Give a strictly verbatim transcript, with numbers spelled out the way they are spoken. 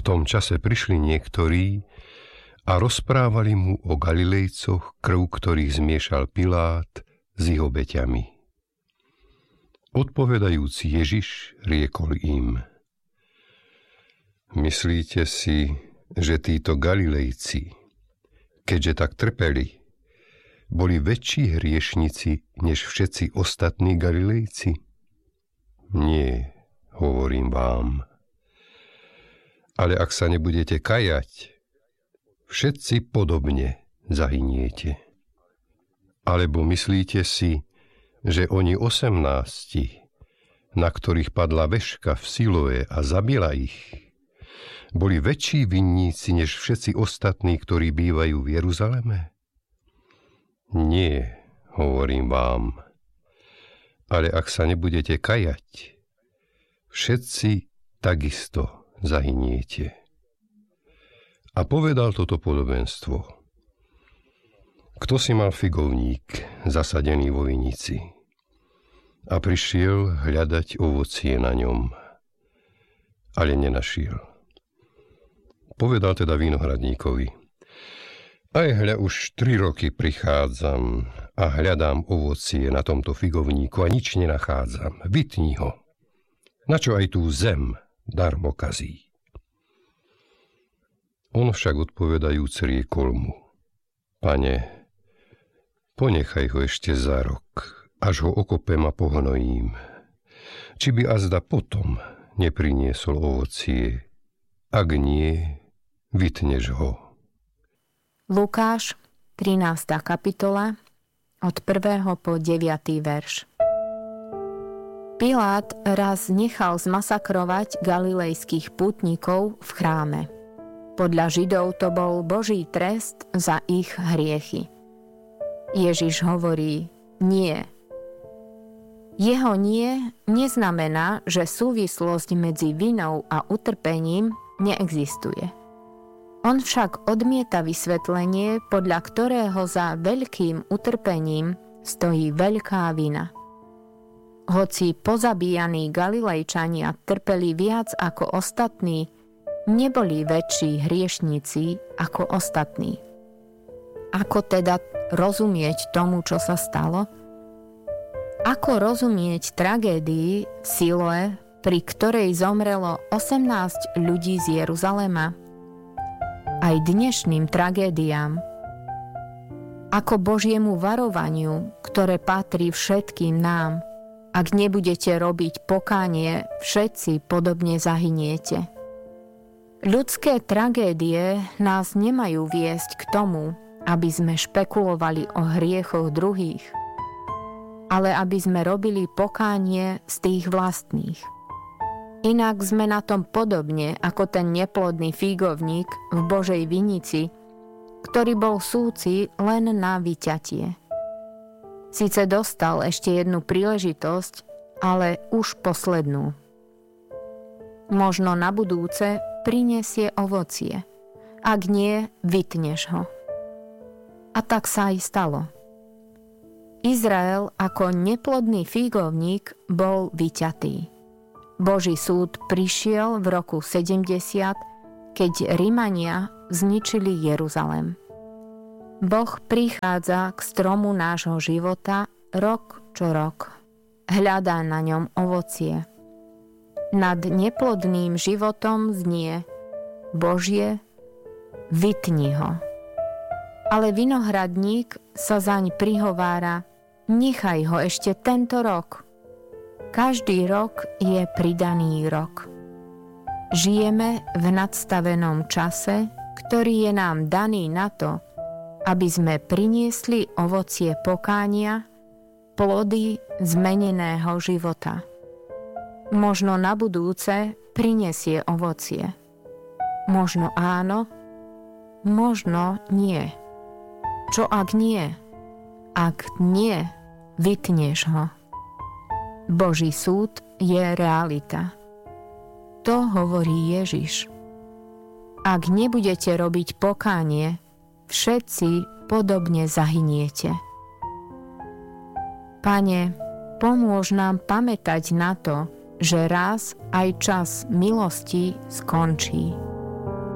tom čase prišli niektorí a rozprávali mu o Galilejcoch, krv ktorých zmiešal Pilát s ich obeťami. Odpovedajúc Ježiš riekol im: Myslíte si, že títo Galilejci, keďže tak trpeli, boli väčší hriešnici než všetci ostatní Galilejci? Nie, hovorím vám. Ale ak sa nebudete kajať, všetci podobne zahyniete. Alebo myslíte si, že oni osemnácti, na ktorých padla veška v Siloe a zabila ich, boli väčší vinníci než všetci ostatní, ktorí bývajú v Jeruzaleme? Nie, hovorím vám. Ale ak sa nebudete kajať, všetci takisto zahyniete. A povedal toto podobenstvo. Kto si mal figovník zasadený vo vinici a prišiel hľadať ovocie na ňom, ale nenašiel. Povedal teda vinohradníkovi: Aj hľa už tri roky prichádzam a hľadám ovocie na tomto figovníku a nič nenachádzam. Vytni ho, načo aj tú zem darmo kazí. On však odpovedajúc riekol mu: Pane, ponechaj ho ešte za rok, až ho okopem a pohnojím. Či by azda potom nepriniesol ovocie? Ak nie, vytneš ho. Lukáš, trinásta kapitola, od prvého po deviaty verš. Pilát raz nechal zmasakrovať galilejských pútnikov v chráme. Podľa Židov to bol Boží trest za ich hriechy. Ježiš hovorí: nie. Jeho nie neznamená, že súvislosť medzi vinou a utrpením neexistuje. On však odmieta vysvetlenie, podľa ktorého za veľkým utrpením stojí veľká vina. Hoci pozabíjaní Galilejčania trpeli viac ako ostatní, neboli väčší hriešnici ako ostatní. Ako teda rozumieť tomu, čo sa stalo? Ako rozumieť tragédii v Siloe, pri ktorej zomrelo osemnásť ľudí z Jeruzalema? Aj dnešným tragédiám? Ako Božiemu varovaniu, ktoré patrí všetkým nám: ak nebudete robiť pokánie, všetci podobne zahyniete. Ľudské tragédie nás nemajú viesť k tomu, aby sme špekulovali o hriechoch druhých, ale aby sme robili pokánie z tých vlastných. Inak sme na tom podobne ako ten neplodný figovník v Božej vinici, ktorý bol súci len na vyťatie. Sice dostal ešte jednu príležitosť, ale už poslednú. Možno na budúce prinesie ovocie. Ak nie, vytneš ho. A tak sa aj stalo. Izrael ako neplodný figovník bol vyťatý. Boží súd prišiel v roku sedemdesiat, keď Rimania zničili Jeruzalem. Boh prichádza k stromu nášho života rok čo rok. Hľadá na ňom ovocie. Nad neplodným životom znie: Božie, vytni ho. Ale vinohradník sa zaň prihovára: nechaj ho ešte tento rok. Každý rok je pridaný rok. Žijeme v nadstavenom čase, ktorý je nám daný na to, aby sme priniesli ovocie pokánia, plody zmeneného života. Možno na budúce prinesie ovocie. Možno áno, možno nie. Čo ak nie? Ak nie, vytneš ho. Boží súd je realita. To hovorí Ježiš. Ak nebudete robiť pokánie, všetci podobne zahyniete. Pane, pomôž nám pamätať na to, že raz aj čas milosti skončí.